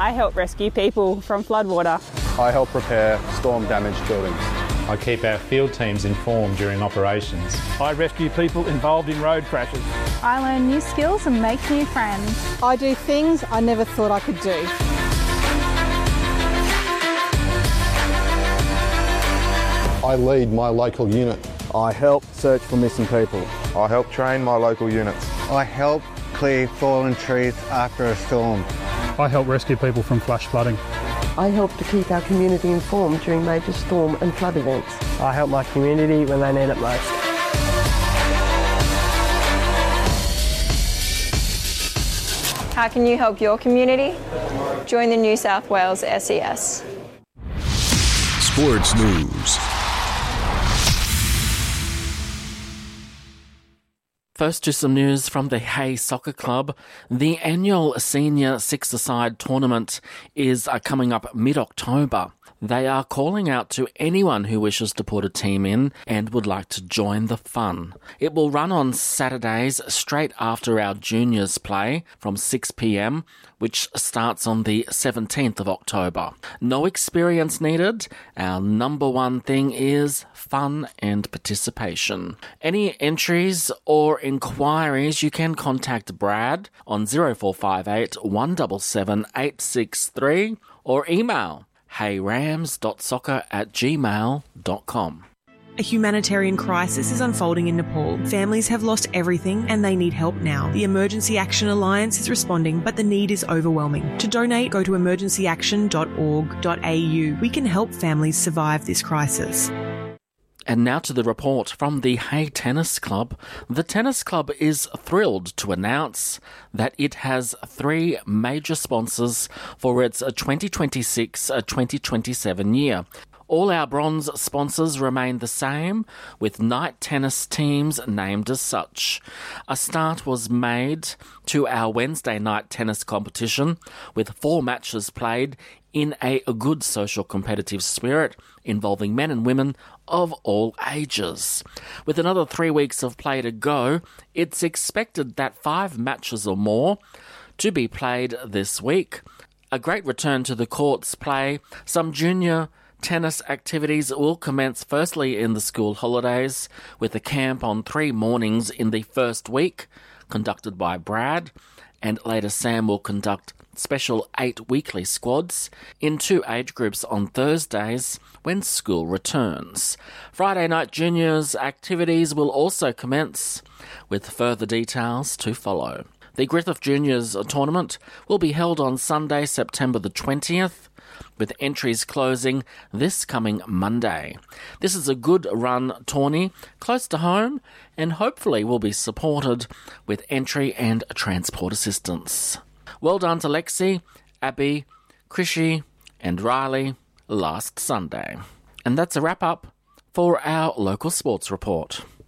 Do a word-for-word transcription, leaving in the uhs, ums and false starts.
I help rescue people from floodwater. I help repair storm-damaged buildings. I keep our field teams informed during operations. I rescue people involved in road crashes. I learn new skills and make new friends. I do things I never thought I could do. I lead my local unit. I help search for missing people. I help train my local units. I help clear fallen trees after a storm. I help rescue people from flash flooding. I help to keep our community informed during major storm and flood events. I help my community when they need it most. How can you help your community? Join the New South Wales S E S. Sports News. First to some news from the Hay Soccer Club. The annual Senior Six-a-Side tournament is uh, coming up mid-October. They are calling out to anyone who wishes to put a team in and would like to join the fun. It will run on Saturdays straight after our juniors play from six p.m, which starts on the seventeenth of October. No experience needed. Our number one thing is fun and participation. Any entries or inquiries, you can contact Brad on zero four five eight, one seven seven, eight six three or email heyrams dot soccer at gmail dot com. A humanitarian crisis is unfolding in Nepal. Families have lost everything and they need help now. The Emergency Action Alliance is responding, but the need is overwhelming. To donate, go to emergency action dot org dot a u. We can help families survive this crisis. And now to the report from the Hay Tennis Club. The tennis club is thrilled to announce that it has three major sponsors for its twenty twenty-six twenty twenty-seven year. All our bronze sponsors remain the same, with night tennis teams named as such. A start was made to our Wednesday night tennis competition, with four matches played in a good social competitive spirit involving men and women of all ages. With another three weeks of play to go, it's expected that five matches or more to be played this week. A great return to the courts play. Some junior tennis activities will commence firstly in the school holidays, with a camp on three mornings in the first week, conducted by Brad, and later Sam will conduct special eight weekly squads in two age groups on Thursdays when school returns. Friday night juniors activities will also commence, with further details to follow. The Griffith Juniors tournament will be held on Sunday, September the twentieth, with entries closing this coming Monday. This is a good run tourney, close to home, and hopefully will be supported with entry and transport assistance. Well done to Lexi, Abby, Krishy and Riley last Sunday. And that's a wrap-up for our local sports report.